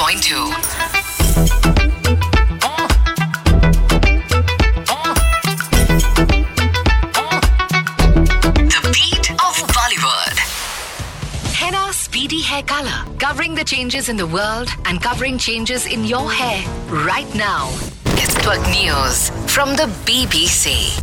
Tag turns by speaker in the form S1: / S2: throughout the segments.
S1: 106.2. Henna Speedy Hair Color, covering the changes in the world and covering changes in your hair right now. It's Twerk News from the BBC.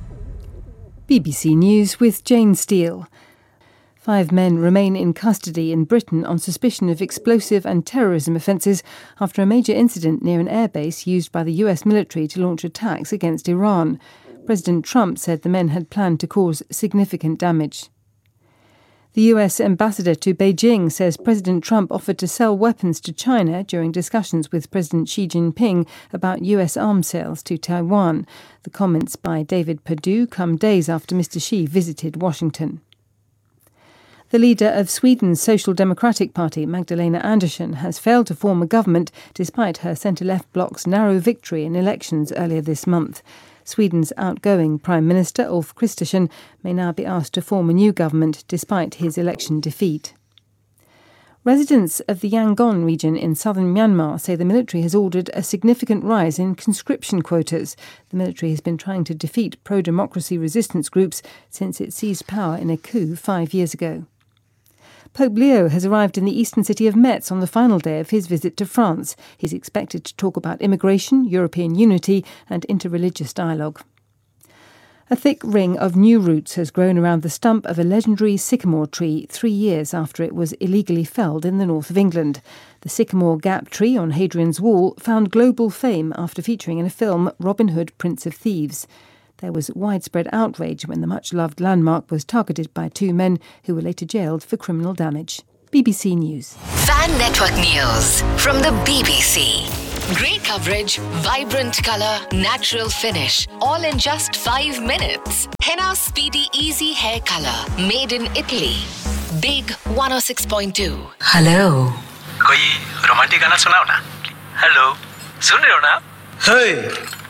S2: BBC News with Jane Steele. 5 men remain in custody in Britain on suspicion of explosive and terrorism offences after a major incident near an airbase used by the US military to launch attacks against Iran. President Trump said the men had planned to cause significant damage. The US ambassador to Beijing says President Trump offered to sell weapons to China during discussions with President Xi Jinping about US arms sales to Taiwan. The comments by David Perdue come days after Mr. Xi visited Washington. The leader of Sweden's Social Democratic Party, Magdalena Andersson, has failed to form a government despite her centre-left bloc's narrow victory in elections earlier this month. Sweden's outgoing Prime Minister, Ulf Kristersson, may now be asked to form a new government despite his election defeat. Residents of the Yangon region in southern Myanmar say the military has ordered a significant rise in conscription quotas. The military has been trying to defeat pro-democracy resistance groups since it seized power in a coup 5 years ago. Pope Leo has arrived in the eastern city of Metz on the final day of his visit to France. He's expected to talk about immigration, European unity and interreligious dialogue. A thick ring of new roots has grown around the stump of a legendary sycamore tree 3 years after it was illegally felled in the north of England. The Sycamore Gap tree on Hadrian's Wall found global fame after featuring in a film Robin Hood, Prince of Thieves. There was widespread outrage when the much-loved landmark was targeted by 2 men who were later jailed for criminal damage. BBC News.
S1: Fan Network News from the BBC. Great coverage, vibrant colour, natural finish, all in just 5 minutes. Henna Speedy Easy Hair Color, made in Italy. Big 106.2.
S3: Hello कोई romantic गाना सुनाओ ना hello सुन रहे हो ना?
S4: Hey,